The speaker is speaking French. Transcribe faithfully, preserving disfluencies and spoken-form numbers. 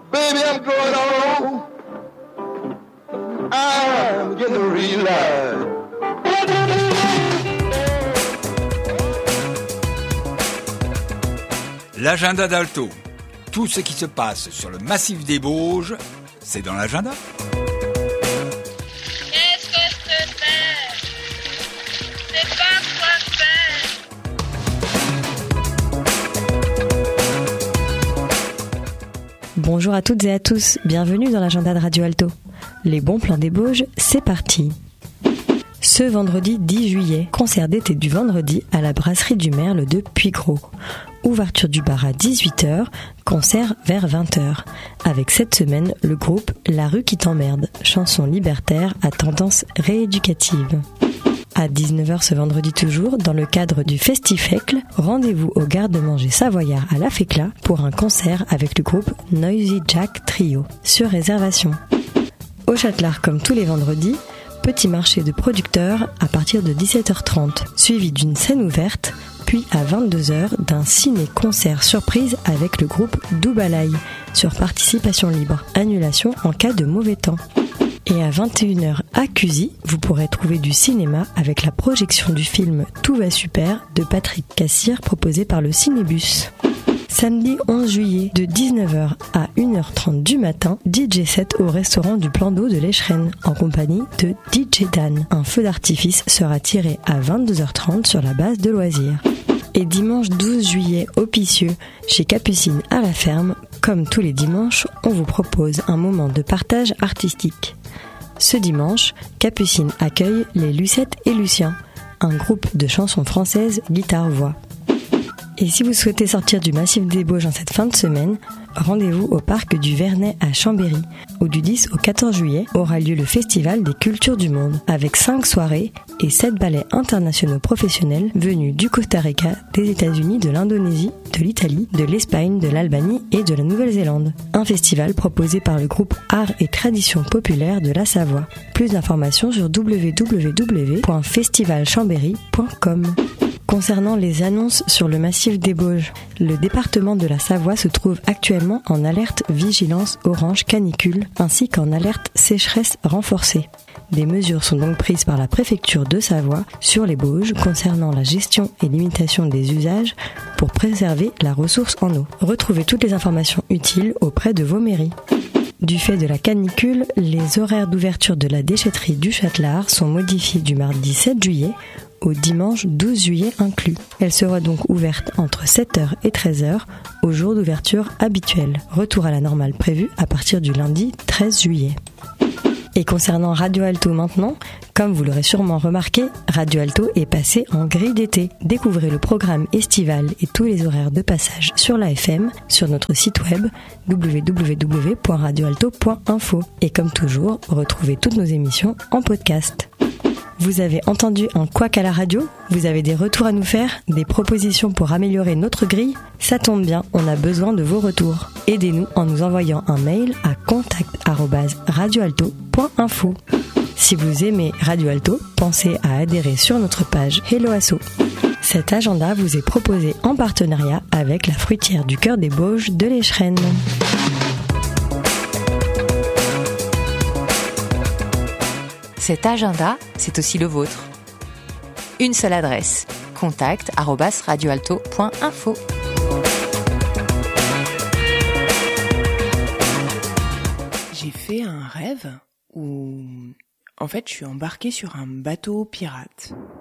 Baby, I'm going on. I'm getting to realize. L'agenda d'Alto. Tout ce qui se passe sur le massif des Bauges, c'est dans l'agenda. Qu'est-ce que je peux faire? C'est pas quoi faire. Bonjour à toutes et à tous, bienvenue dans l'agenda de Radio Alto. Les bons plans des Bauges, c'est parti. Ce vendredi dix juillet, concert d'été du vendredi à la brasserie du Merle de Puygros. Ouverture du bar à dix-huit heures, concert vers vingt heures. Avec cette semaine, le groupe La Rue qui t'emmerde, chanson libertaire à tendance rééducative. À dix-neuf heures ce vendredi toujours, dans le cadre du Festifecle, rendez-vous au garde-manger savoyard à La Fécla pour un concert avec le groupe Noisy Jack Trio, sur réservation. Au Châtelard, comme tous les vendredis, petit marché de producteurs à partir de dix-sept heures trente, suivi d'une scène ouverte, puis à vingt-deux heures d'un ciné-concert surprise avec le groupe Doubalaï, sur participation libre, annulation en cas de mauvais temps. Et à vingt et une heures à Cusy, vous pourrez trouver du cinéma avec la projection du film Tout va super de Patrick Cassir proposé par le Cinébus. Samedi onze juillet, de dix-neuf heures à une heure trente du matin, D J set au restaurant du Plan d'eau de l'Escheren, en compagnie de D J Dan. Un feu d'artifice sera tiré à vingt-deux heures trente sur la base de loisirs. Et dimanche douze juillet, au Picieux, chez Capucine à la ferme, comme tous les dimanches, on vous propose un moment de partage artistique. Ce dimanche, Capucine accueille les Lucettes et Lucien, un groupe de chansons françaises guitare-voix. Et si vous souhaitez sortir du massif des Bauges en cette fin de semaine, rendez-vous au parc du Vernet à Chambéry, où du dix au quatorze juillet aura lieu le Festival des Cultures du Monde, avec cinq soirées et sept ballets internationaux professionnels venus du Costa Rica, des États-Unis, de l'Indonésie, de l'Italie, de l'Espagne, de l'Albanie et de la Nouvelle-Zélande. Un festival proposé par le groupe Art et Tradition Populaire de la Savoie. Plus d'informations sur w w w point festival chambéry point com. Concernant les annonces sur le massif des Bauges, le département de la Savoie se trouve actuellement en alerte vigilance orange canicule ainsi qu'en alerte sécheresse renforcée. Des mesures sont donc prises par la préfecture de Savoie sur les Bauges concernant la gestion et limitation des usages pour préserver la ressource en eau. Retrouvez toutes les informations utiles auprès de vos mairies. Du fait de la canicule, les horaires d'ouverture de la déchetterie du Châtelard sont modifiés du mardi sept juillet au dimanche douze juillet inclus. Elle sera donc ouverte entre sept heures et treize heures au jour d'ouverture habituel. Retour à la normale prévu à partir du lundi treize juillet. Et concernant Radio Alto maintenant, comme vous l'aurez sûrement remarqué, Radio Alto est passé en grille d'été. Découvrez le programme estival et tous les horaires de passage sur la F M sur notre site web w w w point radio alto point info. Et comme toujours, retrouvez toutes nos émissions en podcast. Vous avez entendu un couac à la radio? Vous avez des retours à nous faire? Des propositions pour améliorer notre grille? Ça tombe bien, on a besoin de vos retours. Aidez-nous en nous envoyant un mail à contact arobase radio alto point info. Si vous aimez Radio Alto, pensez à adhérer sur notre page Hello Asso. Cet agenda vous est proposé en partenariat avec la fruitière du cœur des Bauges de l'Escheren. Cet agenda, c'est aussi le vôtre. Une seule adresse, contact arobase radio alto point info. J'ai fait un rêve où, en fait, je suis embarquée sur un bateau pirate.